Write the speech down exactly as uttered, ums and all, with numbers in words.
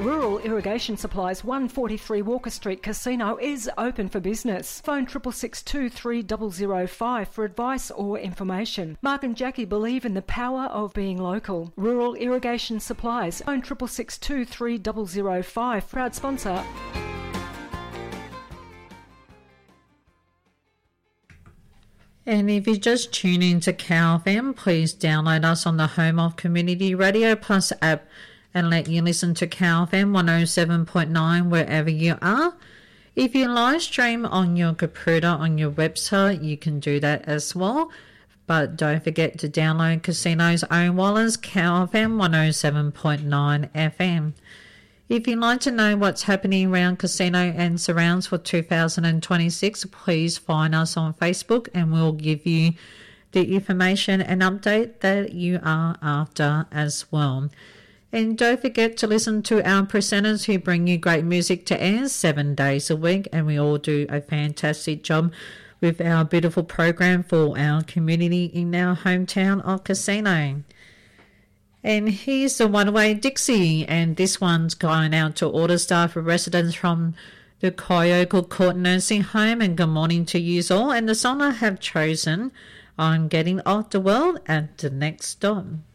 Rural Irrigation Supplies, one forty-three Walker Street Casino is open for business. Phone six six six two three zero zero five for advice or information. Mark and Jackie believe in the power of being local. Rural Irrigation Supplies. Phone six six six two three zero zero five. Proud sponsor. And if you just tune in to Cow F M, please download us on the Home of Community Radio Plus app and let you listen to Cow F M one oh seven point nine wherever you are. If you live stream on your computer on your website, you can do that as well. But don't forget to download Casino's own wireless Cow F M one oh seven point nine F M. If you'd like to know what's happening around Casino and surrounds for two thousand twenty-six, please find us on Facebook and we'll give you the information and update that you are after as well. And don't forget to listen to our presenters who bring you great music to air seven days a week, and we all do a fantastic job with our beautiful program for our community in our hometown of Casino. And here's the One Way Dixie, and this one's going out to all the staff and residents from the Kyogle Court Nursing Home, and good morning to you all. And the song I have chosen, I'm Getting Off the World at the Next Stop.